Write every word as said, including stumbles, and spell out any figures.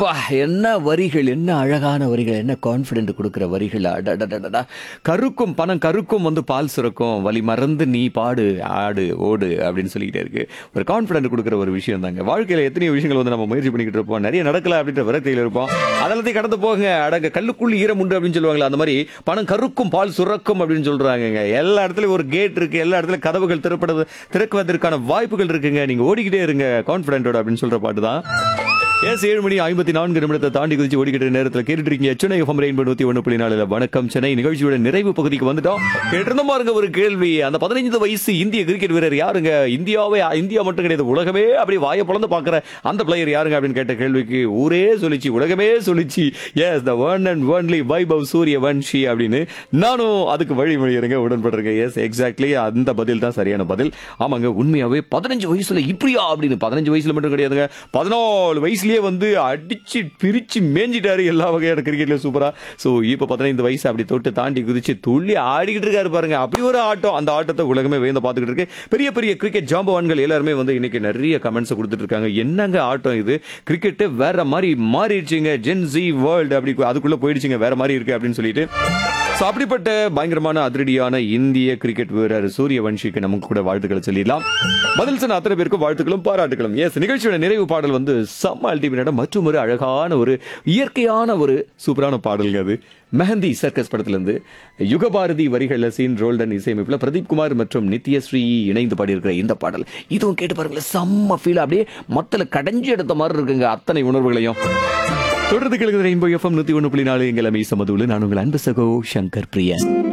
அப்பா என்ன வரிகள், என்ன அழகான வரிகள், என்ன கான்ஃபிடென்ட் கொடுக்குற வரிகள். அடடடடடா. கருக்கும் பணம் கருக்கும் வந்து பால் சுரக்கும், வலி மறந்து நீ பாடு ஆடு ஓடு அப்படின்னு சொல்லிக்கிட்டே இருக்கு. ஒரு கான்ஃபிடென்ட் கொடுக்குற ஒரு விஷயம் தாங்க. வாழ்க்கையில எத்தனையோ விஷயங்கள் வந்து நம்ம முயற்சி பண்ணிக்கிட்டு இருப்போம், நிறைய நடக்கல அப்படின்ற விரக்தியில் இருப்போம். அதெல்லாத்தையும் கடந்து போங்க, அடங்க கல்லுக்குள் ஈரம் உண்டு அப்படின்னு சொல்லுவாங்களா, அந்த மாதிரி பணம் கருக்கும் பால் சுரக்கும் அப்படின்னு சொல்றாங்க. எல்லா இடத்துலயும் ஒரு கேட் இருக்கு, எல்லா இடத்துலயும் கதவுகள் திறப்பது திறக்குவதற்கான வாய்ப்புகள் இருக்குங்க. நீங்க ஓடிக்கிட்டே இருங்க கான்ஃபிடென்ட்டோட அப்படின்னு சொல்ற பாட்டு தான். எஸ் ஏழு மணி ஐம்பத்தி நான்கு நிமிடத்தை தாண்டி குதிச்சு ஓடிக்கிட்ட நேரத்தில் கேட்டுட்டு இருக்கீங்க சென்னை எஃப்எம் ரெயின்போ நூத்தி ஒன்று புள்ளி நாலுல வணக்கம் சென்னை நிகழ்ச்சியோட நிறைவு பகுதிக்கு வந்துட்டோம். கேட்டிருந்த பாருங்க ஒரு கேள்வி, அந்த பதினைந்து வயசு இந்திய கிரிக்கெட் வீரர் யாருங்க? இந்தியாவே இந்தியா மட்டும் கிடையாது, உலகமே அப்படி வாயை பொளந்து பாக்குற அந்த பிளேயர் யாருங்க அப்படின்னு கேட்ட கேள்விக்கு ஊரே சொல்லிச்சு, உலகமே சொல்லிச்சு, S the one and only Vaibhav Suryavanshi அப்படின்னு. நானும் அதுக்கு வழிமொழியறங்க, உடன்படுறேங்க. எஸ் எக்ஸாக்ட்லி அந்த பதில் தான் சரியான பதில். ஆமாங்க, உண்மையாவே பதினஞ்சு வயசுல இப்படியா அப்படின்னு. பதினஞ்சு வயசுல மட்டும் கிடையாதுங்க, பதினாலு வயசுல வந்து அடிச்சு பிரிச்சு மேஞ்சிட்டாரு எல்லா வகையான கிரிக்கெட்ல சூப்பரா. சோ இப்ப பதினைந்து வயசு அப்படி தொட்டு தாண்டி குதிச்சு துள்ளி ஆடிக்கிட்டு இருக்காரு பாருங்க. அப்படி ஒரு ஆட்டம், அந்த ஆட்டத்தை உலகமே வேந்து பார்த்துக்கிட்டு இருக்கு. பெரிய பெரிய கிரிக்கெட் ஜாம்பவான்கள் எல்லாருமே வந்து இன்னைக்கு நிறைய கமெண்ட்ஸ் கொடுத்துட்டு இருக்காங்க. என்னங்க ஆட்டம் இது, கிரிக்கெட் வேற மாதிரி மாறிடுச்சுங்க, ஜென் ஜி வேர்ல்டு அப்படி அதுக்குள்ள போயிடுச்சுங்க, வேற மாதிரி இருக்கு அப்படின்னு சொல்லிட்டு. சோ அப்படிப்பட்ட பயங்கரமான அதிரடியான இந்திய கிரிக்கெட் வீரர் சூரியவன்ஷிக்கு நமக்கு கூட வாழ்த்துக்களை சொல்லிடலாம். பதில் சொன்ன அத்தனை பேருக்கும் வாழ்த்துக்களும் பாராட்டுகளும். எஸ் நிகழ்ச்சியோட நிறைவு பாடல் வந்து செம்ம அல்டிமேட்டான மற்றும் ஒரு அழகான ஒரு இயற்கையான ஒரு சூப்பரான பாடல்ங்க. அது மெஹந்தி சர்க்கஸ் படத்துல இருந்து யுகபாரதி வரிகள்ல சீன் ரோல்டன் இசையமைப்புல பிரதீப் குமார் மற்றும் நித்யஸ்ரீ இணைந்து பாடியிருக்கிற இந்த பாடல். இதுவும் கேட்டு பாருங்களேன், செம்ம ஃபீல், அப்படியே மொத்தல கடைஞ்சி எடுத்த மாதிரி இருக்குங்க அத்தனை உணர்வுகளையும். தொடர்ந்து கேளுங்க ரெயின்போ எஃப்எம் நூத்தி ஒன்று புள்ளி நாலு எங்கள் அமை சமதூளு. நான் உங்கள் அன்பு சகோ சங்கர் பிரியன்.